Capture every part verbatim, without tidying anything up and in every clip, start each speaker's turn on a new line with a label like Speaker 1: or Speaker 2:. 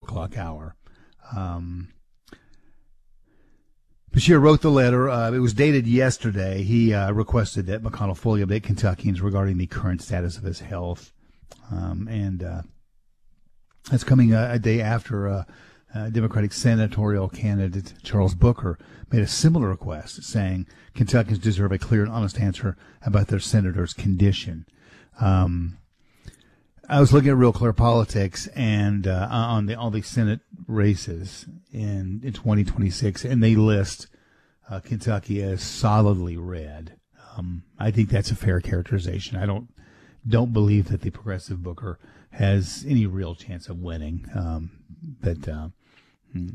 Speaker 1: o'clock hour. Um, Beshear wrote the letter. Uh, it was dated yesterday. He uh, requested that McConnell fully update Kentuckians regarding the current status of his health. Um, and uh, that's coming a, a day after uh, uh, Democratic senatorial candidate Charles Booker made a similar request, saying Kentuckians deserve a clear and honest answer about their senator's condition. Um, I was looking at Real Clear Politics and uh, on the all the Senate races in, in twenty twenty-six, and they list uh, Kentucky as solidly red. Um, I think that's a fair characterization. I don't don't believe that the progressive Booker has any real chance of winning. Um, but uh, and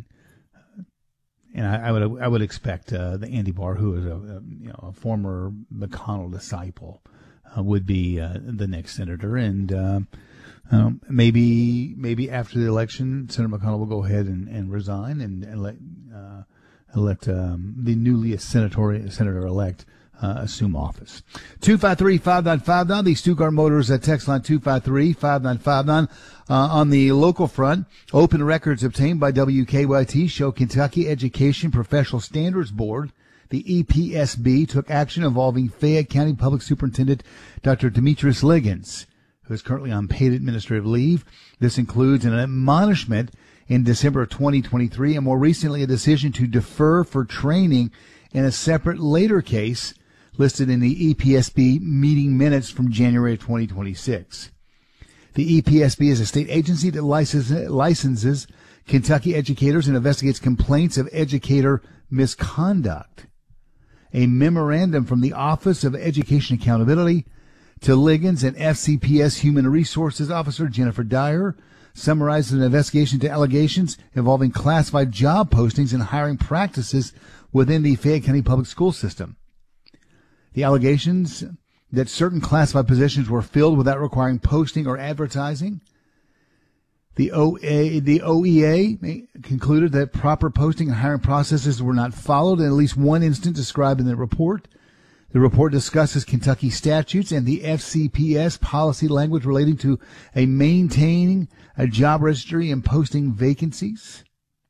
Speaker 1: I, I would I would expect uh, the Andy Barr, who is a, a you know a former McConnell disciple, uh, would be uh, the next senator, and uh, um, maybe maybe after the election, Senator McConnell will go ahead and, and resign and, and let uh, let um, the newly senator senator elect uh, assume office. Two five three five nine five nine. The Stuttgart Motors uh, text line two five three five nine five nine. Uh, on the local front, open records obtained by W K Y T show Kentucky Education Professional Standards Board, the E P S B, took action involving Fayette County Public Superintendent Doctor Demetrius Liggins, who is currently on paid administrative leave. This includes an admonishment in December of twenty twenty-three and more recently a decision to defer for training in a separate later case listed in the E P S B meeting minutes from January of twenty twenty-six. The E P S B is a state agency that licenses, licenses Kentucky educators and investigates complaints of educator misconduct. A memorandum from the Office of Education Accountability to Liggins and F C P S Human Resources Officer Jennifer Dyer summarizes an investigation to allegations involving classified job postings and hiring practices within the Fayette County public school system. The allegations that certain classified positions were filled without requiring posting or advertising. The O A, the O E A concluded that proper posting and hiring processes were not followed in at least one instance described in the report. The report discusses Kentucky statutes and the F C P S policy language relating to a maintaining a job registry and posting vacancies.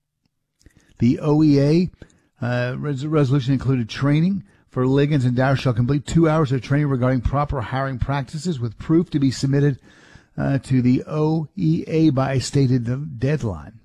Speaker 1: The O E A uh, res- resolution included training for Liggins and Dyer shall complete two hours of training regarding proper hiring practices with proof to be submitted uh, to the O E A by a stated deadline.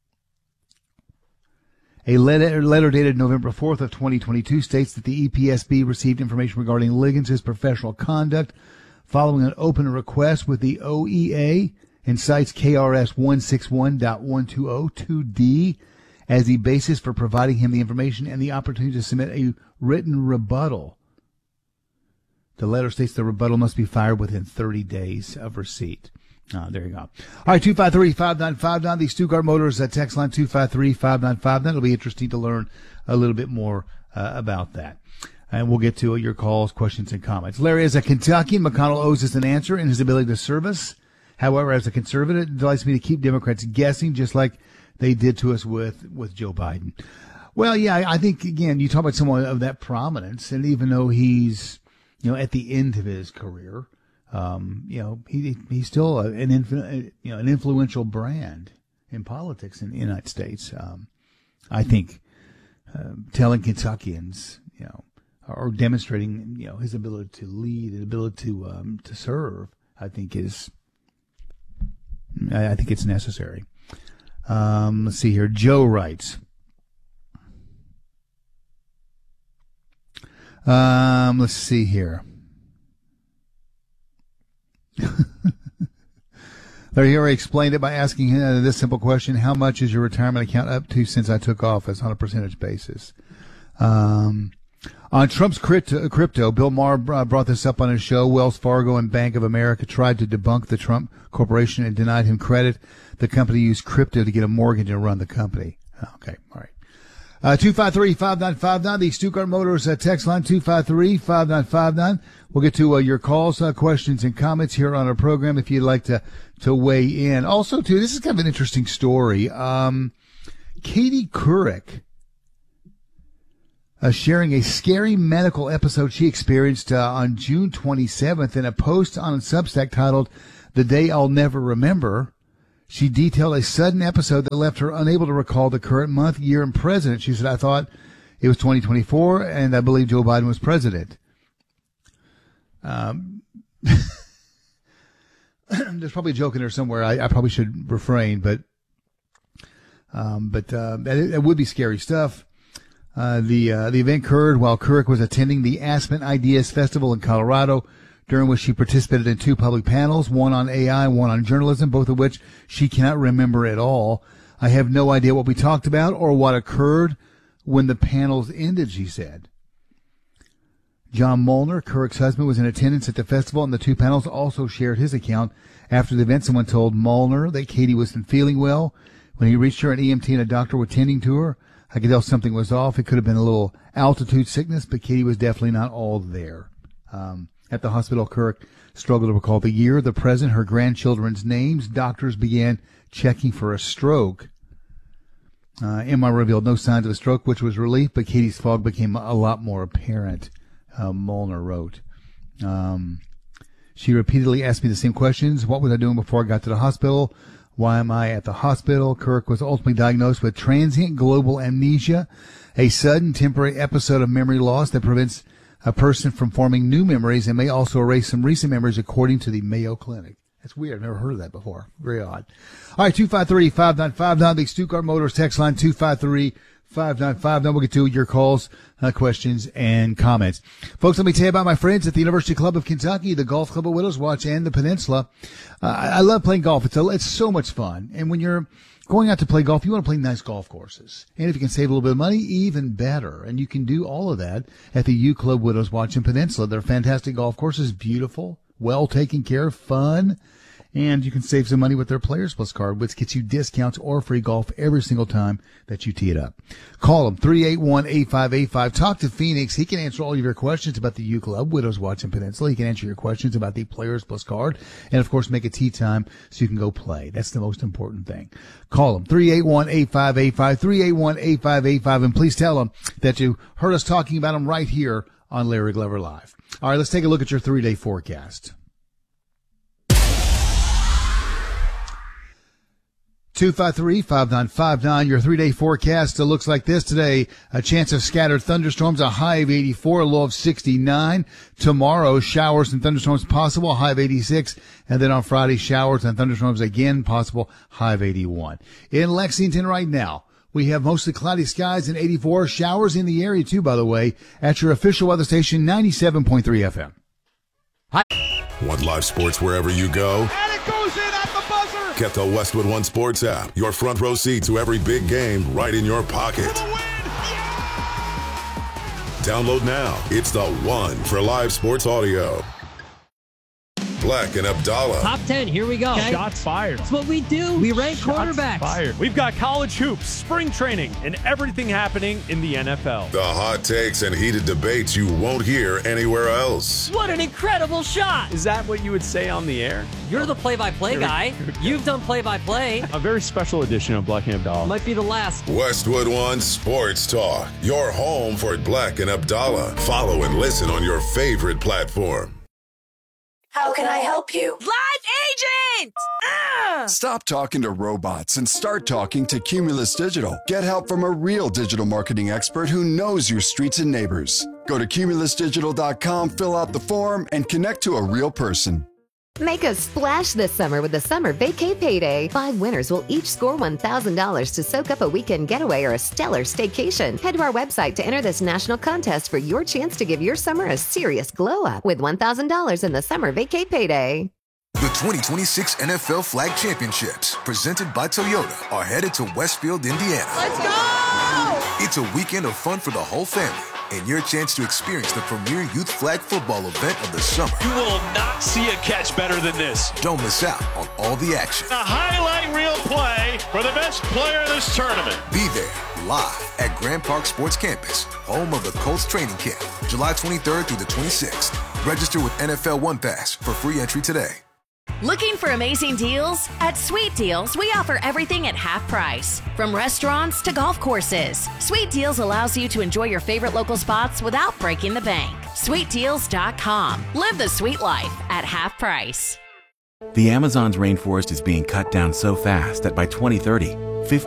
Speaker 1: A letter, letter dated November fourth of twenty twenty-two states that the E P S B received information regarding Liggins' professional conduct following an open request with the O E A and cites K R S one sixty-one point one two zero two D as the basis for providing him the information and the opportunity to submit a written rebuttal. The letter states the rebuttal must be filed within thirty days of receipt. Uh, there you go. All right, two five three five nine five nine, the Stuttgart Motors uh, text line two five three five nine five nine. It'll be interesting to learn a little bit more uh, about that. And we'll get to uh, your calls, questions, and comments. Larry, as a Kentuckian, McConnell owes us an answer in his ability to serve us. However, as a conservative, it delights me to keep Democrats guessing, just like they did to us with, with Joe Biden. Well, yeah, I think, again, you talk about someone of that prominence, and even though he's, you know, at the end of his career, um, you know, he he's still an influ- you know an influential brand in politics in the United States. Um, I think uh, telling Kentuckians, you know, or demonstrating, you know, his ability to lead, his ability to um, to serve, I think is, I, I think it's necessary. Um, let's see here. Joe writes. Um, let's see here. Larry already explained it by asking uh, this simple question: how much is your retirement account up to since I took office on a percentage basis? Um, on Trump's crypto, crypto, Bill Maher brought this up on his show. Wells Fargo and Bank of America tried to debunk the Trump Corporation and denied him credit. The company used crypto to get a mortgage and run the company. Okay, all right. Uh, two five three five nine five nine, the Stuttgart Motors uh, text line, two five three five nine five nine. We'll get to uh, your calls, uh, questions, and comments here on our program if you'd like to, to weigh in. Also, too, this is kind of an interesting story. Um, Katie Couric, uh, sharing a scary medical episode she experienced uh, on June twenty-seventh in a post on Substack titled, "The Day I'll Never Remember." She detailed a sudden episode that left her unable to recall the current month, year, and president. She said, I thought it was twenty twenty-four, and I believe Joe Biden was president. Um, there's probably a joke in there somewhere. I, I probably should refrain, but um, but uh, it, it would be scary stuff. Uh, the uh, the event occurred while Couric was attending the Aspen Ideas Festival in Colorado, during which she participated in two public panels, one on A I, one on journalism, both of which she cannot remember at all. I have no idea what we talked about or what occurred when the panels ended, she said. John Molnar, Couric's husband, was in attendance at the festival, and the two panels also shared his account. After the event, someone told Molnar that Katie wasn't feeling well. When he reached her, an E M T and a doctor were tending to her. I could tell something was off. It could have been a little altitude sickness, but Katie was definitely not all there. Um, At the hospital, Couric struggled to recall the year, the present, her grandchildren's names. Doctors began checking for a stroke. Uh, M R I revealed no signs of a stroke, which was relief, but Katie's fog became a lot more apparent, uh, Molnar wrote. Um, she repeatedly asked me the same questions. What was I doing before I got to the hospital? Why am I at the hospital? Couric was ultimately diagnosed with transient global amnesia, a sudden temporary episode of memory loss that prevents a person from forming new memories and may also erase some recent memories, according to the Mayo Clinic. That's weird. I've never heard of that before. Very odd. All right, two five three, five nine five nine, the Stuttgart Motors text line, two five three, five nine five nine. We'll get to your calls, uh, questions, and comments. Folks, let me tell you about my friends at the University Club of Kentucky, the Golf Club of Widows Watch, and the Peninsula. Uh, I, I love playing golf. It's, a, it's so much fun. And when you're going out to play golf, you want to play nice golf courses. And if you can save a little bit of money, even better. And you can do all of that at the U Club Widows Watch and Peninsula. They're fantastic golf courses, beautiful, well taken care of, fun. And you can save some money with their Players Plus card, which gets you discounts or free golf every single time that you tee it up. Call them, three eight one, eight five eight five. Talk to Phoenix. He can answer all of your questions about the U Club, Widows Watch and Peninsula. He can answer your questions about the Players Plus card. And, of course, make a tee time so you can go play. That's the most important thing. Call them, three eight one, eight five eight five, three eight one, eight five eight five. And please tell them that you heard us talking about them right here on Larry Glover Live. All right, let's take a look at your three-day forecast. two five three, five nine five nine. Your three-day forecast looks like this today. A chance of scattered thunderstorms, a high of eighty-four, a low of sixty-nine. Tomorrow, showers and thunderstorms possible, a high of eighty-six. And then on Friday, showers and thunderstorms again possible, high of eighty-one. In Lexington right now, we have mostly cloudy skies and eighty-four. Showers in the area, too, by the way, at your official weather station, ninety-seven point three F M.
Speaker 2: Hi. Want live sports wherever you go?
Speaker 3: And it goes in at the buzzer!
Speaker 2: Get the Westwood One Sports app. Your front row seat to every big game right in your pocket.
Speaker 3: For the win! Yeah!
Speaker 2: Download now. It's the one for live sports audio. Black and Abdallah.
Speaker 4: Top ten, here we go.
Speaker 5: Okay. Shots fired.
Speaker 4: That's what we do. We rank
Speaker 5: Shots
Speaker 4: quarterbacks.
Speaker 5: Fired. We've got college hoops, spring training, and everything happening in the N F L.
Speaker 2: The hot takes and heated debates you won't hear anywhere else.
Speaker 4: What an incredible shot.
Speaker 5: Is that what you would say on the air?
Speaker 4: You're the play-by-play guy. You've done play-by-play.
Speaker 5: A very special edition of Black and Abdallah.
Speaker 4: Might be the last.
Speaker 2: Westwood One Sports Talk. Your home for Black and Abdallah. Follow and listen on your favorite platform.
Speaker 6: How can I help you?
Speaker 7: Live agent! Ah!
Speaker 8: Stop talking to robots and start talking to Cumulus Digital. Get help from a real digital marketing expert who knows your streets and neighbors. Go to cumulus digital dot com, fill out the form, and connect to a real person.
Speaker 9: Make a splash this summer with the Summer Vacay Payday. Five winners will each score one thousand dollars to soak up a weekend getaway or a stellar staycation. Head to our website to enter this national contest for your chance to give your summer a serious glow up with one thousand dollars in the Summer Vacay Payday.
Speaker 10: The twenty twenty-six N F L Flag Championships, presented by Toyota, are headed to Westfield, Indiana.
Speaker 7: Let's go!
Speaker 10: It's a weekend of fun for the whole family and your chance to experience the premier youth flag football event of the summer.
Speaker 3: You will not see a catch better than this.
Speaker 10: Don't miss out on all the action.
Speaker 3: A highlight reel play for the best player in this tournament.
Speaker 10: Be there, live at Grand Park Sports Campus, home of the Colts training camp, July twenty-third through the twenty-sixth. Register with N F L One Pass for free entry today.
Speaker 7: Looking for amazing deals? At Sweet Deals, we offer everything at half price. From restaurants to golf courses, Sweet Deals allows you to enjoy your favorite local spots without breaking the bank. sweet deals dot com. Live the sweet life at half price.
Speaker 11: The Amazon's rainforest is being cut down so fast that by twenty thirty,